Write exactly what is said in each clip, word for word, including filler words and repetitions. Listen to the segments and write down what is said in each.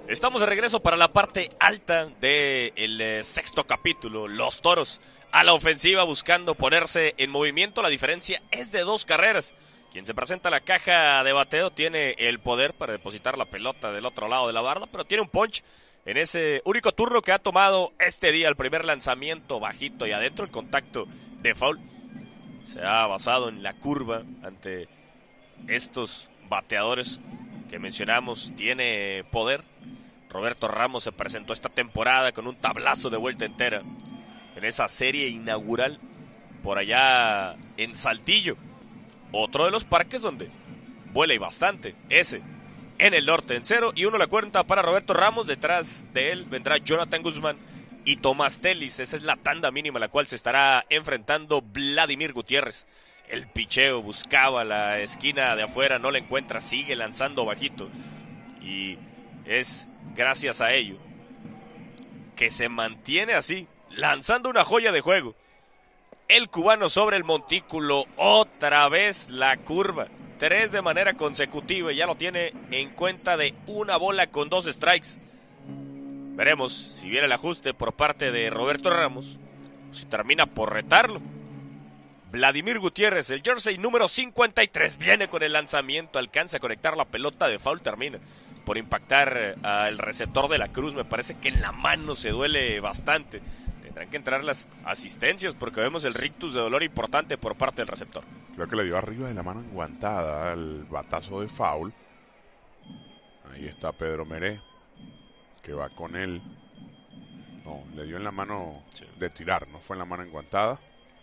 Estamos de regreso para la parte alta del eh, sexto capítulo. Los Toros a la ofensiva buscando ponerse en movimiento. La diferencia es de dos carreras. Quien se presenta a la caja de bateo tiene el poder para depositar la pelota del otro lado de la barda, pero tiene un punch en ese único turno que ha tomado este día. El primer lanzamiento bajito y adentro, el contacto de foul. Se ha basado en la curva ante estos bateadores que mencionamos. Tiene poder. Roberto Ramos se presentó esta temporada con un tablazo de vuelta entera en esa serie inaugural por allá en Saltillo. Otro de los parques donde vuela y bastante. Ese en el norte en cero y uno la cuenta para Roberto Ramos. Detrás de él vendrá Jonathan Guzmán y Tomás Telis. Esa es la tanda mínima a la cual se estará enfrentando Vladimir Gutiérrez. El picheo buscaba la esquina de afuera, no la encuentra, sigue lanzando bajito. Y es gracias a ello que se mantiene así, lanzando una joya de juego. El cubano sobre el montículo, otra vez la curva. Tres de manera consecutiva y ya lo tiene en cuenta de una bola con dos strikes. Veremos si viene el ajuste por parte de Roberto Ramos, si termina por retarlo. Vladimir Gutiérrez, el jersey número cincuenta y tres, viene con el lanzamiento, alcanza a conectar la pelota de foul, termina por impactar al receptor de la Cruz. Me parece que en la mano se duele bastante. Tendrán que entrar las asistencias porque vemos el rictus de dolor importante por parte del receptor. Creo que le dio arriba de la mano enguantada el batazo de foul. Ahí está Pedro Meré, que va con él. No, le dio en la mano sí. de tirar, no fue en la mano enguantada.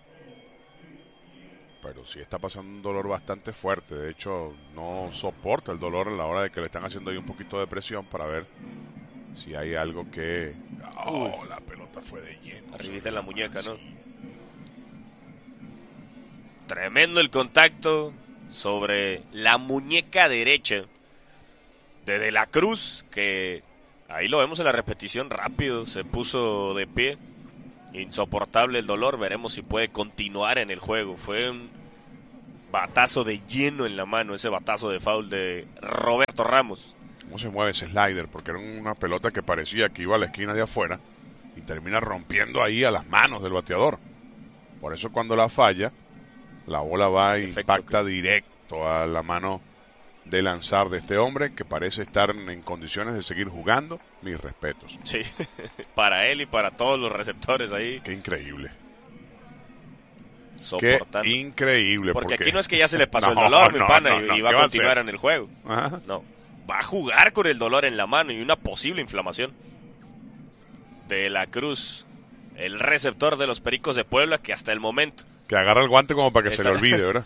Pero sí está pasando un dolor bastante fuerte. De hecho, no soporta el dolor a la hora de que le están haciendo ahí un poquito de presión para ver si hay algo que... ¡Oh! Uy. La pelota fue de lleno. Arribita en la muñeca, ¿no? Sí. Tremendo el contacto sobre la muñeca derecha de De la Cruz, que ahí lo vemos en la repetición rápido. Se puso de pie. Insoportable el dolor, veremos si puede continuar en el juego. Fue un batazo de lleno en la mano, ese batazo de foul de Roberto Ramos. ¿Cómo se mueve ese slider? Porque era una pelota que parecía que iba a la esquina de afuera y termina rompiendo ahí a las manos del bateador. Por eso cuando la falla, la bola va e impacta que... directo a la mano de lanzar de este hombre que parece estar en condiciones de seguir jugando. Mis respetos. Sí, para él y para todos los receptores ahí. Qué increíble. Soportando. Qué increíble. Porque, porque aquí no es que ya se le pasó no, el dolor, no, mi pana, no, no, y va a continuar a en el juego. Ajá. No, va a jugar con el dolor en la mano y una posible inflamación. De la Cruz, el receptor de los Pericos de Puebla, que hasta el momento... Que agarra el guante como para que Esta... se le olvide, ¿verdad?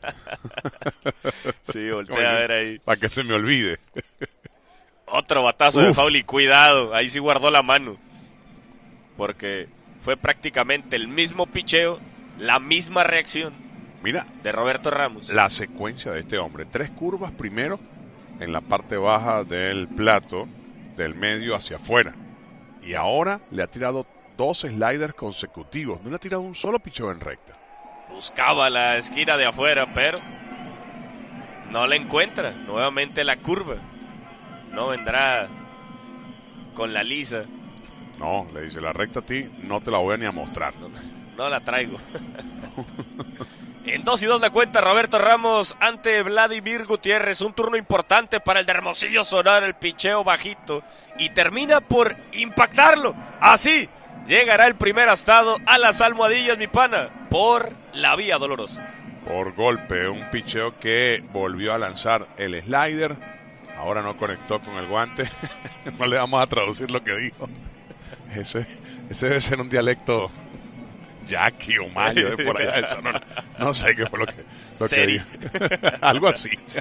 Sí, voltea a ver ahí. Para que se me olvide. Otro batazo Uf. de foul y cuidado, ahí sí guardó la mano. Porque fue prácticamente el mismo picheo, la misma reacción. Mira, de Roberto Ramos. La secuencia de este hombre. Tres curvas primero en la parte baja del plato, del medio hacia afuera. Y ahora le ha tirado dos sliders consecutivos. No le ha tirado un solo picheo en recta. Buscaba la esquina de afuera, pero no la encuentra. Nuevamente la curva. No vendrá con la lisa. No, le dice, la recta a ti no te la voy a ni a mostrar. No, no la traigo. En dos y dos la cuenta Roberto Ramos ante Vladimir Gutiérrez. Un turno importante para el de Hermosillo Sonora, el picheo bajito. Y termina por impactarlo. Así llegará el primer astado a las almohadillas, mi pana, por la vía dolorosa. Por golpe, un picheo que volvió a lanzar el slider. Ahora no conectó con el guante. No le vamos a traducir lo que dijo. Ese, ese debe ser un dialecto yaqui o mayo de por allá del Sonora. No sé qué fue lo que, lo que dijo. Algo así. Sí.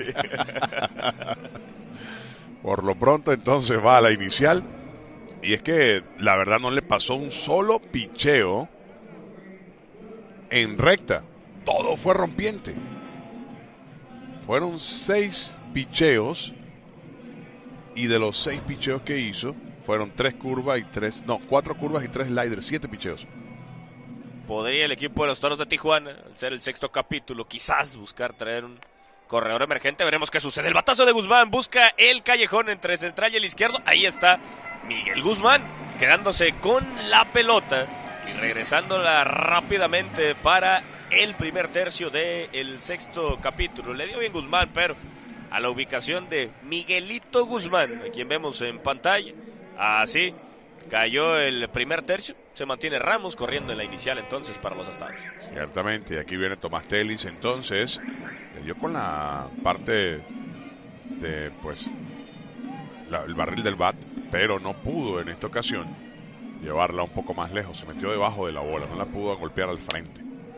Por lo pronto entonces va a la inicial. Y es que la verdad no le pasó un solo picheo en recta. Todo fue rompiente. Fueron seis picheos. Y de los seis picheos que hizo, fueron tres curvas y tres, no, cuatro curvas y tres sliders, siete picheos. Podría el equipo de los Toros de Tijuana, al ser el sexto capítulo, quizás buscar traer un corredor emergente, veremos qué sucede. El batazo de Guzmán busca el callejón entre central y el izquierdo. Ahí está Miguel Guzmán, quedándose con la pelota y regresándola rápidamente para el primer tercio del sexto capítulo. Le dio bien Guzmán, pero a la ubicación de Miguelito Guzmán, a quien vemos en pantalla. Así cayó el primer tercio. Se mantiene Ramos corriendo en la inicial entonces para los Astros. Ciertamente, y aquí viene Tomás Telis, entonces le dio con la parte de, pues, la, el barril del bat, pero no pudo en esta ocasión llevarla un poco más lejos. Se metió debajo de la bola, no la pudo golpear al frente.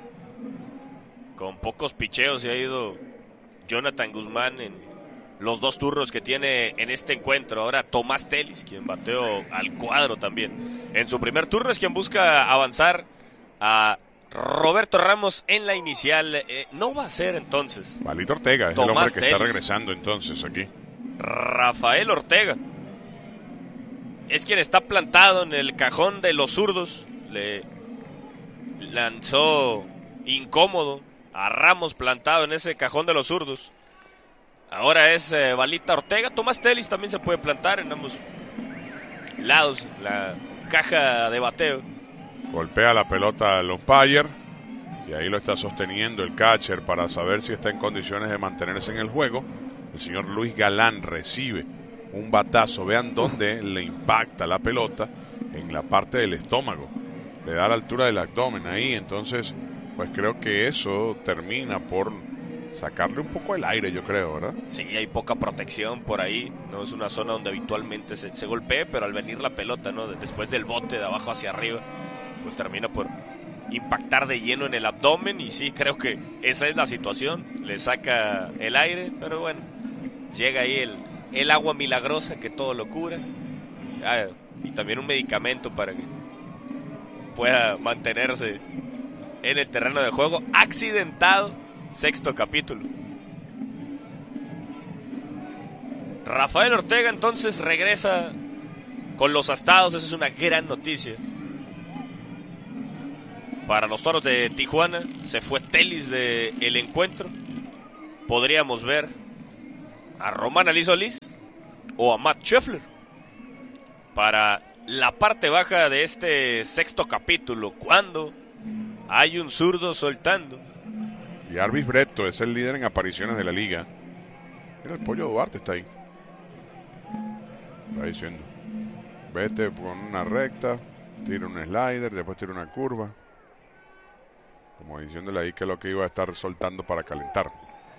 Con pocos picheos se ha ido Jonathan Guzmán en los dos turnos que tiene en este encuentro. Ahora Tomás Telis, quien bateó al cuadro también. En su primer turno es quien busca avanzar a Roberto Ramos en la inicial. Eh, no va a ser entonces Valito Ortega es Tomás el hombre que Telis. está regresando entonces aquí. Rafael Ortega es quien está plantado en el cajón de los zurdos. Le lanzó incómodo a Ramos plantado en ese cajón de los zurdos. Ahora es eh, Valita Ortega. Tomás Telis también se puede plantar en ambos lados, la caja de bateo. Golpea la pelota al umpire y ahí lo está sosteniendo el catcher para saber si está en condiciones de mantenerse en el juego. El señor Luis Galán recibe un batazo. Vean dónde le impacta la pelota, en la parte del estómago. Le da a la altura del abdomen ahí, entonces pues creo que eso termina por sacarle un poco el aire, yo creo, ¿verdad? Sí, hay poca protección por ahí. No es una zona donde habitualmente se, se golpee, pero al venir la pelota, ¿no? Después del bote de abajo hacia arriba, pues termina por impactar de lleno en el abdomen. Y sí, creo que esa es la situación. Le saca el aire, pero bueno, llega ahí el, el agua milagrosa que todo lo cura. Ah, y también un medicamento para que pueda mantenerse en el terreno de juego. Accidentado, sexto capítulo. Rafael Ortega entonces regresa con los Astros. Esa es una gran noticia para los Toros de Tijuana. Se fue Telis del encuentro. Podríamos ver a Román Ali Solís o a Matt Scheffler para la parte baja de este sexto capítulo, cuando hay un zurdo soltando. Y Arvis Bretto es el líder en apariciones de la liga. Mira, el Pollo Duarte está ahí. Está diciendo: vete con una recta, tira un slider, después tira una curva. Como diciéndole ahí que es lo que iba a estar soltando para calentar.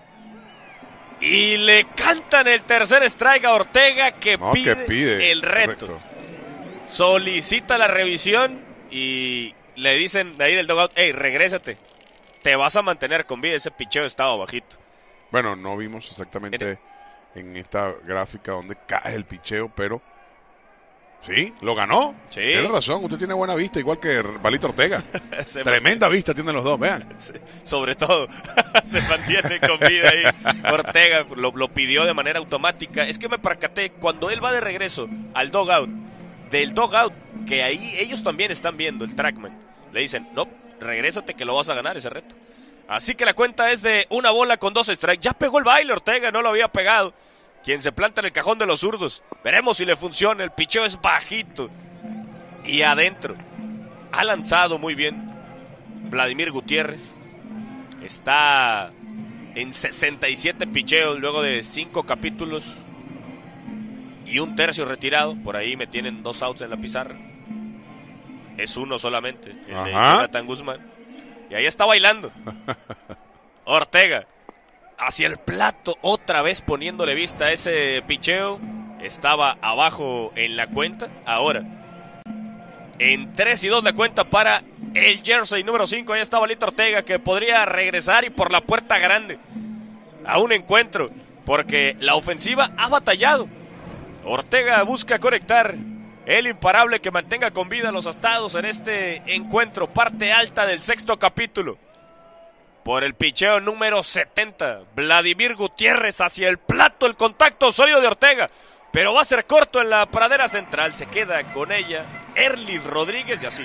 Y le cantan el tercer strike a Ortega, que, no, pide, que pide el reto. Correcto. Solicita la revisión y le dicen de ahí del dugout: hey, regrésate. Te vas a mantener con vida. Ese picheo estaba bajito. Bueno, no vimos exactamente en esta gráfica donde cae el picheo, pero sí, lo ganó. Sí. Tiene razón, usted tiene buena vista, igual que Valito Ortega. Tremenda vista tienen los dos, vean. Sí, sobre todo, se mantiene con vida ahí. Ortega lo, lo pidió de manera automática. Es que me percaté, cuando él va de regreso al dugout, del dugout, que ahí ellos también están viendo, el trackman, le dicen: no, regrésate que lo vas a ganar ese reto. Así que la cuenta es de una bola con dos strikes. Ya pegó el baile Ortega, no lo había pegado. Quien se planta en el cajón de los zurdos. Veremos si le funciona. El picheo es bajito y adentro. Ha lanzado muy bien Vladimir Gutiérrez. Está en sesenta y siete picheos luego de cinco capítulos y un tercio retirado. Por ahí me tienen dos outs en la pizarra. Es uno solamente, el Ajá. de Jonathan Guzmán. Y ahí está bailando Ortega hacia el plato, otra vez poniéndole vista a ese picheo. Estaba abajo en la cuenta. Ahora en tres y dos la cuenta para el jersey número cinco. Ahí está Valito Ortega, que podría regresar y por la puerta grande a un encuentro, porque la ofensiva ha batallado. Ortega busca conectar el imparable que mantenga con vida a los Astros en este encuentro, parte alta del sexto capítulo. Por el picheo número setenta, Vladimir Gutiérrez hacia el plato, el contacto sólido de Ortega, pero va a ser corto en la pradera central. Se queda con ella Erlis Rodríguez y así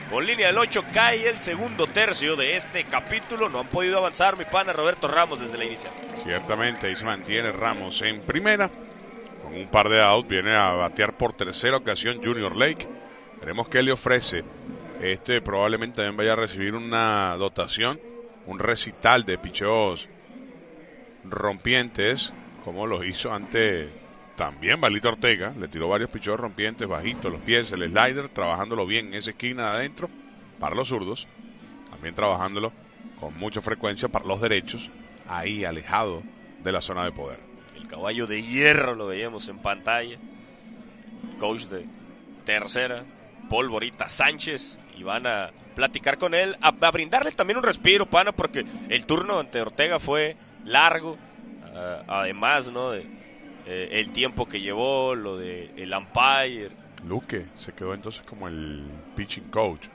Con línea del ocho cae el segundo tercio de este capítulo. No han podido avanzar mi pana Roberto Ramos desde la inicial. Ciertamente, ahí se mantiene Ramos en primera. Con un par de outs viene a batear por tercera ocasión Junior Lake. Veremos qué le ofrece. Este probablemente también vaya a recibir una dotación, un recital de picheos rompientes, como lo hizo ante también Valito Ortega. Le tiró varios picheos rompientes, bajitos, los pies, el slider, trabajándolo bien en esa esquina de adentro para los zurdos, también trabajándolo con mucha frecuencia para los derechos, ahí alejado de la zona de poder. El caballo de hierro lo veíamos en pantalla. Coach de tercera, Paul Borita Sánchez, y van a platicar con él, a, a brindarle también un respiro, pana, porque el turno ante Ortega fue largo, uh, además, ¿no? De, eh, el tiempo que llevó, lo de el umpire. Luque se quedó entonces como el pitching coach.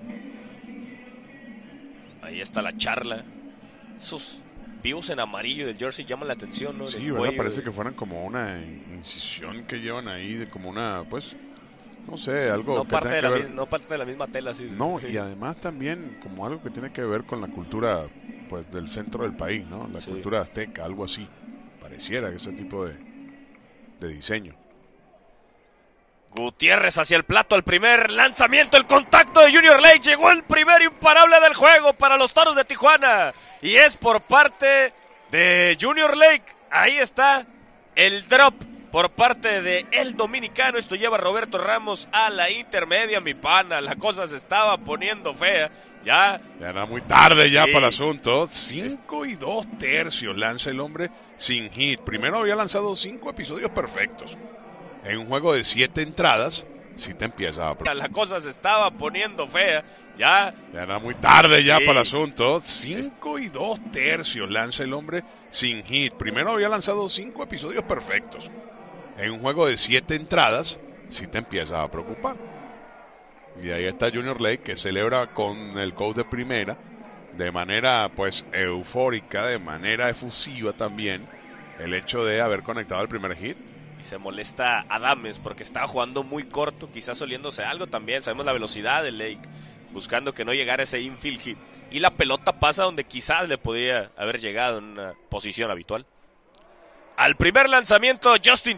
Ahí está la charla. Esos vivos en amarillo del jersey llaman la atención, ¿no? Sí, ¿verdad? Parece de... que fueran como una incisión que llevan ahí, de como una, pues, no sé, sí, algo no que parte de que la ver... mi, no parte de la misma tela, sí. No, y además también como algo que tiene que ver con la cultura, pues, del centro del país, ¿no? La sí. cultura azteca, algo así. Pareciera que ese tipo de, de diseño. Gutiérrez hacia el plato, el primer lanzamiento, el contacto de Junior Lake, llegó el primer imparable del juego para los Toros de Tijuana, y es por parte de Junior Lake. Ahí está el drop por parte de el dominicano. Esto lleva a Roberto Ramos a la intermedia, mi pana. La cosa se estaba poniendo fea. Ya, ya era muy tarde ya sí. para el asunto. Cinco y dos tercios lanza el hombre sin hit. Primero había lanzado cinco episodios perfectos. En un juego de siete entradas, si te empieza a... La cosa se estaba poniendo fea. Ya, ya era muy tarde ya sí. para el asunto. Cinco y dos tercios lanza el hombre sin hit. Primero había lanzado cinco episodios perfectos. En un juego de siete entradas, si te empieza a preocupar. Y ahí está Junior Lake, que celebra con el coach de primera, de manera pues eufórica, de manera efusiva también, el hecho de haber conectado el primer hit. Y se molesta Adames porque estaba jugando muy corto, quizás oliéndose algo también. Sabemos la velocidad de Lake, buscando que no llegara ese infield hit. Y la pelota pasa donde quizás le podía haber llegado en una posición habitual. Al primer lanzamiento, Justin